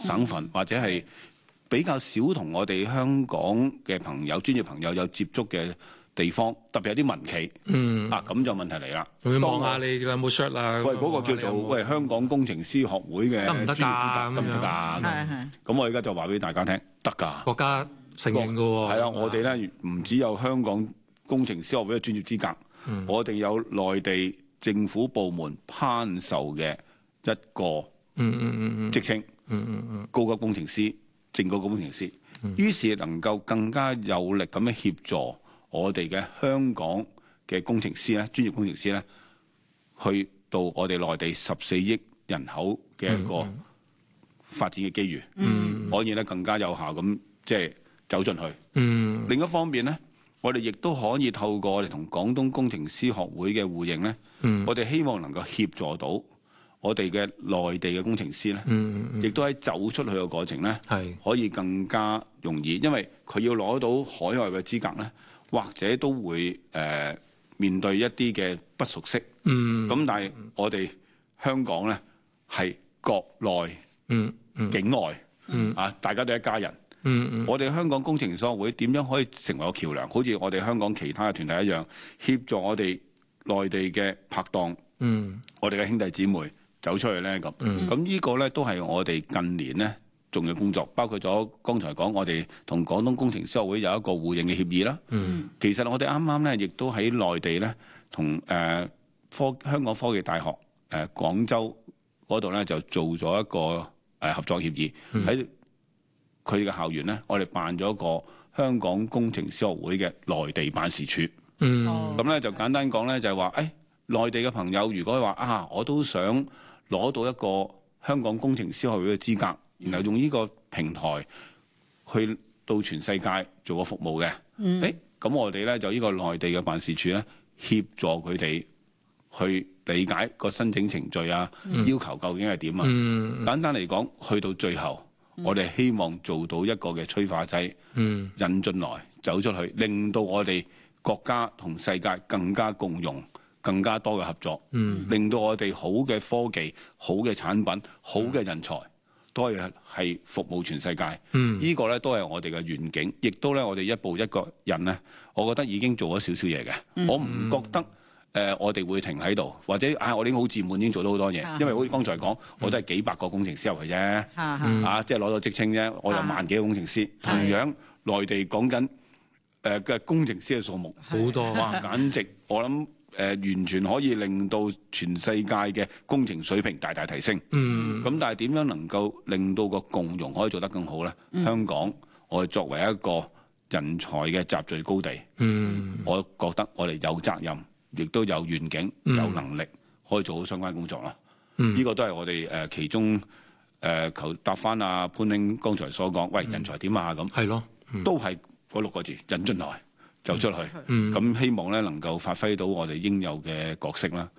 省份或者係比較少同我哋香港嘅朋友、專業朋友有接觸嘅地方，特別係啲民企，咁就問題嚟啦。 會望下你有冇 shirt 啊？ 喂，嗰個叫做香港工程師學會嘅得唔得㗎？ 得唔得㗎？咁我而家就話俾大家聽，得㗎。 國家承認㗎喎。 係啊，我哋咧唔只有香港工程師學會嘅專業資格，我哋有內地政府部門頒授嘅一個職稱，高級工程師、正高級工程師。於是能夠更加有力咁樣協助我哋嘅香港嘅工程師咧，專業工程師咧，去到我哋內地14億人口嘅一個發展嘅機遇，可以咧更加有效咁即係走進去。另一方面咧，我哋亦都可以透過我哋同廣東工程師學會嘅互認咧，我哋希望能夠協助到我哋嘅內地嘅工程師咧，亦都喺走出去嘅過程咧，可以更加容易，因為佢要攞到海外嘅資格咧，或者都會面對一啲嘅不熟悉。咁但係我哋香港咧係國內、境外大家都係一家人。我哋香港工程師學會點樣可以成為個橋梁？好似我哋香港其他嘅團體一樣，協助我哋內地嘅拍檔，我哋嘅兄弟姊妹走出去咧咁。咁呢個咧都係我哋近年咧重要工作，包括咗剛才講我哋同廣東工程師學會有一個互認嘅協議啦。其實我哋啱啱咧亦都喺內地咧同香港科技大學廣州嗰度咧就做咗一個合作協議喺佢哋嘅校園咧，我哋辦咗一個香港工程師學會嘅內地辦事處。咁咧就簡單講咧，就係話，內地嘅朋友如果話我都想攞到一個香港工程師學會嘅資格，然後用呢個平台去到全世界做個服務嘅，咁我哋咧就呢個內地嘅辦事處咧協助佢哋去理解個申請程序啊，要求究竟係點啊。簡單嚟講，去到最後。我哋希望做到一個嘅催化劑，引進來走出去，令到我哋國家同世界更加共融，更加多嘅合作，令到我哋好嘅科技、好嘅產品、好嘅人才，都係服務全世界。呢個咧都係我哋嘅願景，亦都咧我哋一步一個人咧，我覺得已經做咗少少嘢嘅。我唔覺得。我哋會停喺度，或者我哋已經好自滿，已經做到好多嘢。因為好似剛才講，我都係幾百個工程師入去啫，即係攞到職稱啫。我有萬幾個工程師，同樣內地講緊嘅工程師嘅數目好多，哇！簡直我諗完全可以令到全世界嘅工程水平大大提升。咁但係點樣能夠令到個共融可以做得更好咧？香港我哋作為一個人才嘅集聚高地，我覺得我哋有責任。亦都有願景、有能力可以做好相關工作咯。呢個都係我哋其中求答翻阿潘兄剛才所講，喂，人才點啊咁？係咯，都係嗰6個字，引進來走出去。咁希望咧能夠發揮到我哋應有嘅角色啦。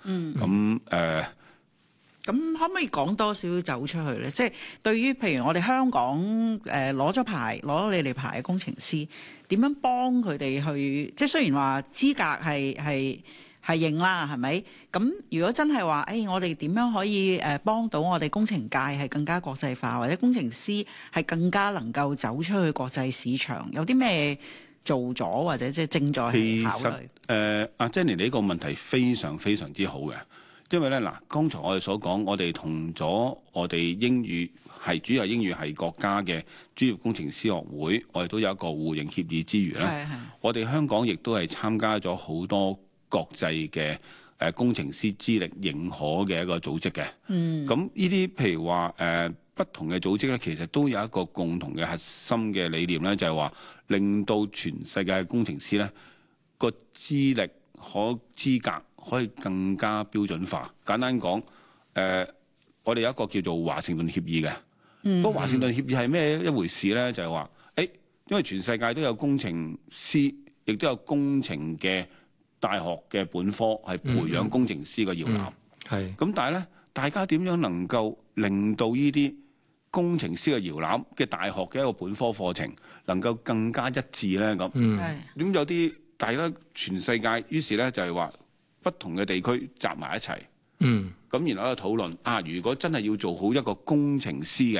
咁可唔可以講多少少走出去咧？即係對於譬如我哋香港攞咗牌、攞咗你哋牌嘅工程師，點樣幫佢哋去？即係雖然話資格係認啦，係咪？咁如果真係話，我哋點樣可以幫到我哋工程界係更加國際化，或者工程師係更加能夠走出去國際市場？有啲咩做咗，或者即係正在考慮？ 其實阿 Jenny 你呢個問題非常非常之好嘅。因為咧嗱，剛才我哋所講，我哋同咗我哋英語係主要係英語係國家嘅專業工程師學會，我哋都有一個互認協議之餘咧，我哋香港亦都係參加咗好多國際嘅工程師資歷認可嘅一個組織嘅。咁呢啲譬如話不同嘅組織咧，其實都有一個共同嘅核心嘅理念咧，就係話令到全世界嘅工程師咧個資歷資格可以更加標準化。簡單講，我哋有一個叫做華盛頓協議嘅。嗰華盛頓協議係咩一回事咧？就係話，因為全世界都有工程師，亦都有工程嘅大學嘅本科係培養工程師嘅搖籃。咁但係咧，大家點樣能夠令到呢啲工程師嘅搖籃嘅大學嘅一個本科課程能夠更加一致咧？咁咁有啲大家全世界，於是咧就係話不同嘅地區集埋一齊，咁然後咧討論如果真係要做好一個工程師嘅，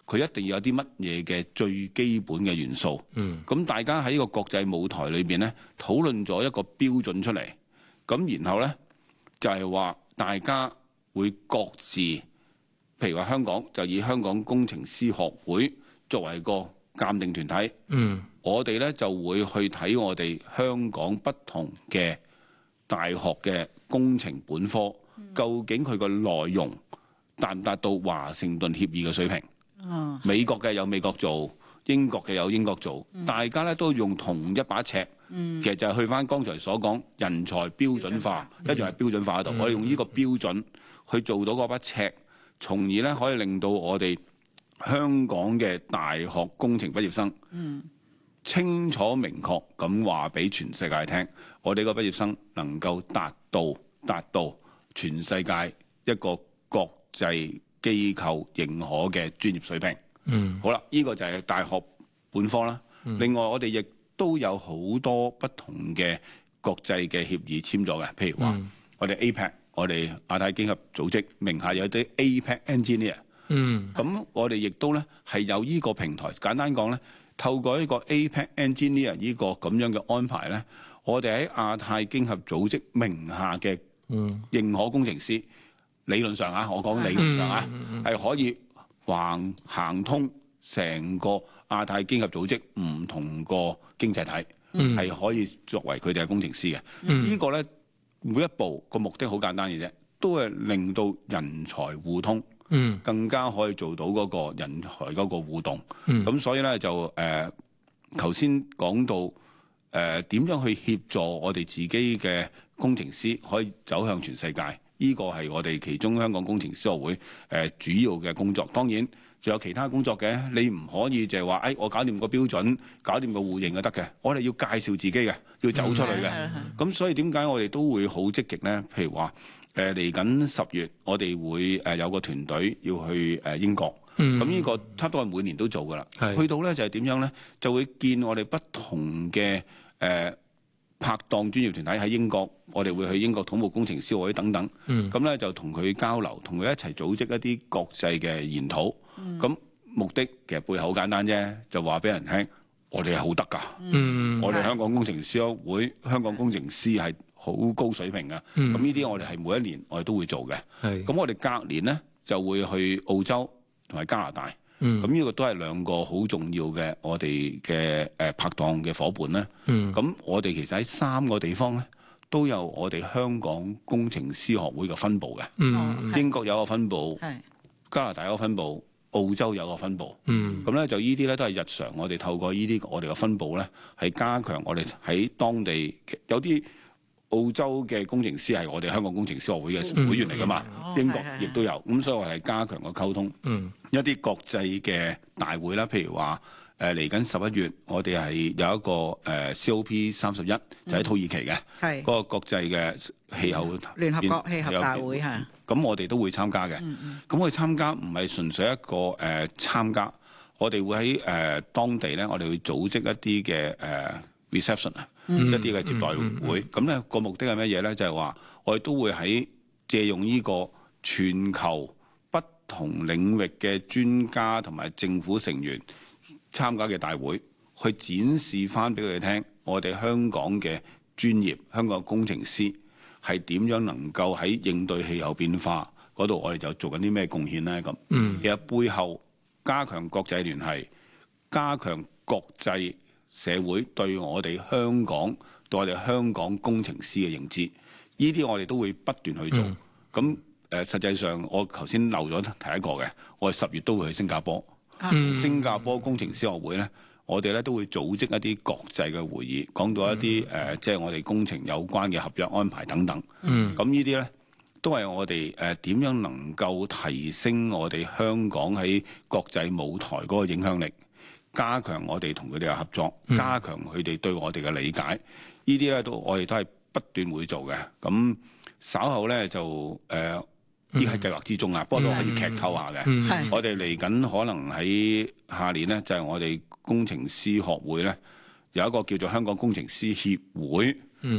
佢一定要有啲乜嘢嘅最基本嘅元素。咁大家喺呢個國際舞台裏邊咧，討論咗一個標準出嚟。咁然後咧就係話大家會各自，譬如話香港就以香港工程師學會作為個鑑定團體。我哋咧就會去睇我哋香港不同嘅大學嘅工程本科，究竟佢個內容達唔達到華盛頓協議嘅水平？美國嘅有美國做，英國嘅有英國做，大家咧都用同一把尺。其實就係去翻剛才所講人才標準化，一樣係標準化嗰度。我哋用呢個標準去做到嗰把尺，從而咧可以令到我哋香港嘅大學工程畢業生清楚明確咁話俾全世界聽，我哋個畢業生能夠達到全世界一個國際機構認可嘅專業水平。好啦，呢個就係大學本科啦。另外我哋亦都有好多不同嘅國際嘅協議簽咗嘅，譬如話我哋 APEC， 我哋亞太經合組織名下有啲 APEC Engineer。咁我哋亦都咧係有呢個平台。簡單講咧，透過呢個 APEC Engineer 呢個咁樣嘅安排咧，我哋喺亞太經合組織名下嘅認可工程師，理論上啊，我講理論上啊，係可以行通成個亞太經合組織唔同個經濟體，係可以作為佢哋嘅工程師嘅。呢個咧每一步個目的好簡單嘅啫，都係令到人才互通。更加可以做到嗰個人才嗰個互動。咁所以咧就頭先講到點樣去協助我哋自己嘅工程師可以走向全世界，呢個係我哋其中香港工程師學會主要嘅工作。當然仲有其他工作嘅，你唔可以就係話我搞掂個標準，搞掂個互認就得嘅。我哋要介紹自己嘅，要走出去嘅。咁所以點解我哋都會好積極咧？譬如話嚟緊10月，我哋會有個團隊要去英國。咁呢個差唔多係每年都做噶啦。去到咧就係點樣咧？就會見我哋不同嘅拍檔專業團體喺英國，我哋會去英國土木工程師學會等等。咁咧就同佢交流，同佢一齊組織一啲國際嘅研討。咁目的其實背後好簡單啫，就話俾人聽，我哋係好得㗎。我哋香港工程師學會，香港工程師係好高水平㗎。咁呢啲我哋係每一年我哋都會做嘅。咁我哋隔年咧就會去澳洲同埋加拿大。咁呢個都係兩個好重要嘅我哋嘅拍檔嘅伙伴咧。咁我哋其實喺3個地方咧都有我哋香港工程師學會嘅分部嘅。英國有個分部，加拿大有個分部，澳洲有個分部。咁咧就呢啲咧都係日常我哋透過呢啲我哋嘅分部咧係加強我哋喺當地有啲澳洲嘅工程師係我哋香港工程師學會嘅會員嚟㗎嘛。英國亦都有。咁所以我係加強個溝通。一啲國際嘅大會啦，譬如話嚟緊11月，我哋係有一個COP31，就喺土耳其嘅嗰個國際嘅氣候聯合國氣候大會嚇。 咁我哋都會參加嘅。咁我哋參加唔係純粹一個參加，我哋會喺當地咧，我哋會組織一啲嘅reception 啊，一啲嘅接待會。咁咧個目的係乜嘢咧？就係話我哋都會喺借用呢個全球不同領域嘅專家同埋政府成員參加嘅大會，去展示翻俾佢哋聽，我哋香港嘅專業，香港嘅工程師係點樣能夠喺應對氣候變化嗰度，我哋就做緊啲咩貢獻咧？咁其實背後加強國際聯繫，加強國際社會對我哋香港對我哋香港工程師嘅認知，呢啲我哋都會不斷去做。咁實際上我頭先漏咗提一個嘅，我哋10月都會去新加坡。新加坡工程師學會咧，我哋咧都會組織一啲國際嘅會議，講到一啲即係我哋工程有關嘅合約安排等等。咁呢啲咧都係我哋點樣能夠提升我哋香港喺國際舞台嗰個影響力，加強我哋同佢哋嘅合作，加強佢哋對我哋嘅理解。呢啲咧都我哋都係不斷會做嘅。咁稍後咧就呢係計劃之中啊，不過都可以劇透下嘅。我哋嚟緊可能喺下年咧，就係我哋工程師學會咧有一個叫做香港工程師協會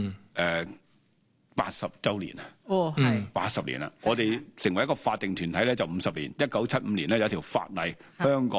80週年啊。80年啦！我哋成為一個法定團體咧就50年，1975年咧有一條法例香港。